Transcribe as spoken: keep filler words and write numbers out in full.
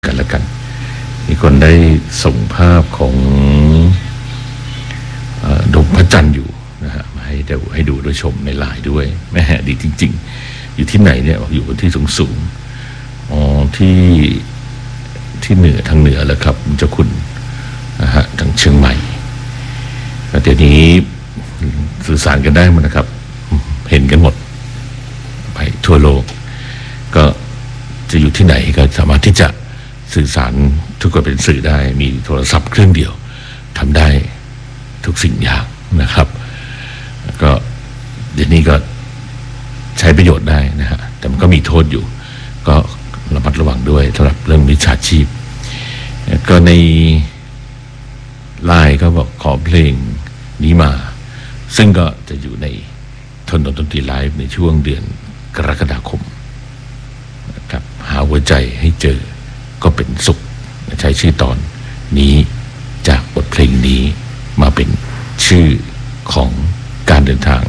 กันแล้วกันมีคนได้ส่งภาพของดวงพระจันทร์อยู่นะฮะมาให้ดูให้ดูด้วยชมในไลน์ด้วยแม่ดีจริงๆอยู่ที่ไหนเนี่ยอยู่บนที่สูงสูงอ๋อที่ที่เหนือทางเหนือแล้วครับเจ้าคุณนะฮะทางเชียงใหม่เดี๋ยวนี้สื่อสารกันได้หมดนะครับเห็นกันหมดไปทั่วโลกก็จะอยู่ที่ไหนก็สามารถที่จะสื่อสารทุกคนเป็นสื่อได้มีโทรศัพท์เครื่องเดียวทำได้ทุกสิ่งอย่างนะครับก็เดี๋ยวนี้ก็ใช้ประโยชน์ได้นะฮะแต่มันก็มีโทษอยู่ก็ระมัดระวังด้วยสำหรับเรื่องมิจฉาชีพก็ในไลน์ก็บอกขอเพลงนี้มาซึ่งก็จะอยู่ในทนดนตรีไลฟ์ในช่วงเดือนกรกฎาคมนะครับหาหัวใจให้เจอก็เป็นสุขใช้ชื่อตอนนี้จากบทเพลงนี้มาเป็นชื่อของการเดินทาง